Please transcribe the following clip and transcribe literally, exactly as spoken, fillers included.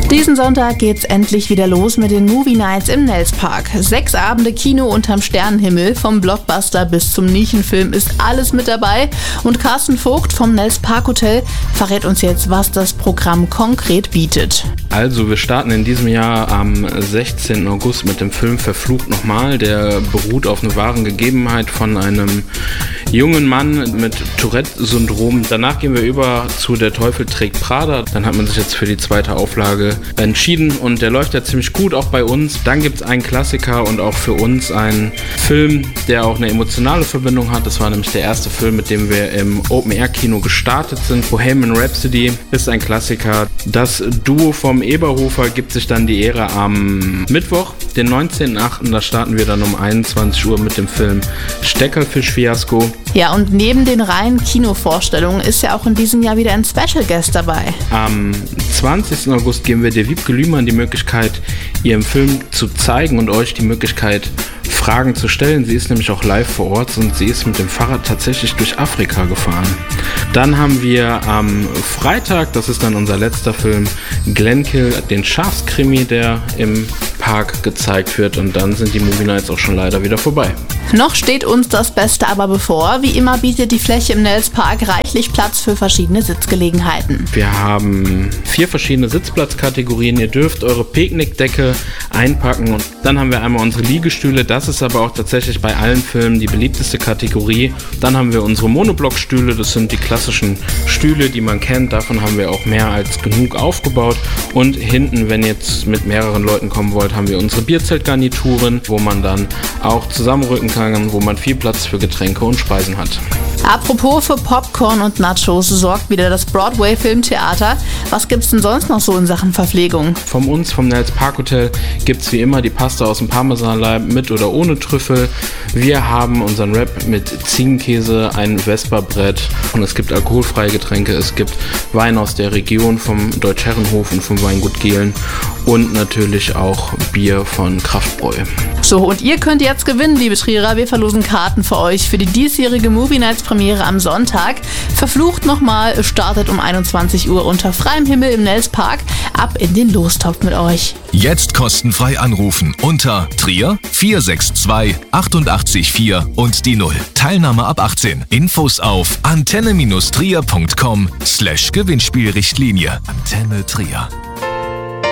Diesen Sonntag geht's endlich wieder los mit den Movie Nights im Nels Park. Sechs Abende Kino unterm Sternenhimmel, vom Blockbuster bis zum Nischenfilm ist alles mit dabei. Und Carsten Vogt vom Nels Park Hotel verrät uns jetzt, was das Programm konkret bietet. Also wir starten in diesem Jahr am sechzehnten August mit dem Film Verflucht nochmal. Der beruht auf einer wahren Gegebenheit von einem jungen Mann mit Tourette-Syndrom. Danach gehen wir über zu Der Teufel trägt Prada. Dann hat man sich jetzt für die zweite Auflage entschieden und der läuft ja ziemlich gut, auch bei uns. Dann gibt es einen Klassiker und auch für uns einen Film, der auch eine emotionale Verbindung hat. Das war nämlich der erste Film, mit dem wir im Open-Air-Kino gestartet sind. Bohemian Rhapsody ist ein Klassiker. Das Duo vom Eberhofer gibt sich dann die Ehre am Mittwoch, den neunzehnten achten Da starten wir dann um einundzwanzig Uhr mit dem Film Steckerfisch-Fiasko. Ja, und neben den reinen Kinovorstellungen ist ja auch in diesem Jahr wieder ein Special Guest dabei. Am zwanzigsten August geben wir der Wiebke Lühmann die Möglichkeit, ihren Film zu zeigen und euch die Möglichkeit, Fragen zu stellen. Sie ist nämlich auch live vor Ort und sie ist mit dem Fahrrad tatsächlich durch Afrika gefahren. Dann haben wir am Freitag, das ist dann unser letzter Film, Glenkill, den Schafskrimi, der im Park gezeigt wird, und dann sind die Movie Nights auch schon leider wieder vorbei. Noch steht uns das Beste aber bevor. Wie immer bietet die Fläche im Nels Park reichlich Platz für verschiedene Sitzgelegenheiten. Wir haben vier verschiedene Sitzplatzkategorien. Ihr dürft eure Picknickdecke einpacken und dann haben wir einmal unsere Liegestühle. Das ist aber auch tatsächlich bei allen Filmen die beliebteste Kategorie. Dann haben wir unsere Monoblockstühle. Das sind die klassischen Stühle, die man kennt. Davon haben wir auch mehr als genug aufgebaut. Und hinten, wenn ihr jetzt mit mehreren Leuten kommen wollt, haben wir unsere Bierzeltgarnituren, wo man dann auch zusammenrücken kann, wo man viel Platz für Getränke und Speisen hat. Apropos für Popcorn und Nachos sorgt wieder das Broadway Filmtheater. Was gibt's denn sonst noch so in Sachen Verpflegung? Von uns, vom Nels Park Hotel, gibt's wie immer die Pasta aus dem Parmesanleib mit oder ohne Trüffel. Wir haben unseren Wrap mit Ziegenkäse, ein Vesperbrett und es gibt alkoholfreie Getränke. Es gibt Wein aus der Region vom Deutsch-Herrenhof und vom Weingut Gehlen und natürlich auch Bier von Kraftbräu. So, und ihr könnt jetzt gewinnen, liebe Trierer. Wir verlosen Karten für euch für die diesjährige Movie Nights Premiere am Sonntag. Verflucht nochmal startet um einundzwanzig Uhr unter freiem Himmel im Nels Park. Ab in den Lostopf mit euch. Jetzt kostenfrei anrufen unter Trier vier sechs zwei acht acht vier und die null. Teilnahme ab achtzehn. Infos auf antenne Bindestrich trier punkt com slash Gewinnspielrichtlinie. Antenne Trier.